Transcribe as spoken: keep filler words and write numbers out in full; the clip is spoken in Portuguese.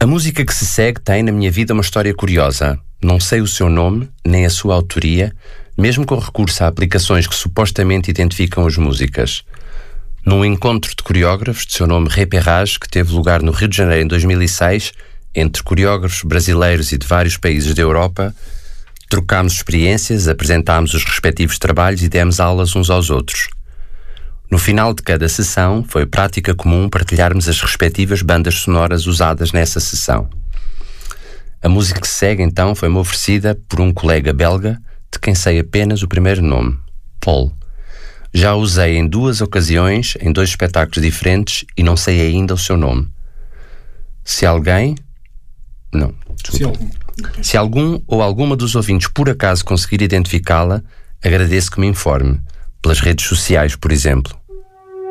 A música que se segue tem, na minha vida, uma história curiosa. Não sei o seu nome, nem a sua autoria, mesmo com recurso a aplicações que supostamente identificam as músicas. Num encontro de coreógrafos de seu nome Repérage, que teve lugar no Rio de Janeiro em dois mil e seis, entre coreógrafos brasileiros e de vários países da Europa, trocámos experiências, apresentámos os respectivos trabalhos e demos aulas uns aos outros. No final de cada sessão, foi prática comum partilharmos as respectivas bandas sonoras usadas nessa sessão. A música que se segue, então, foi-me oferecida por um colega belga, de quem sei apenas o primeiro nome, Paul. Já a usei em duas ocasiões, em dois espetáculos diferentes, e não sei ainda o seu nome. Se alguém... Não, desculpa. Se algum. Se algum ou alguma dos ouvintes por acaso conseguir identificá-la, agradeço que me informe, pelas redes sociais, por exemplo.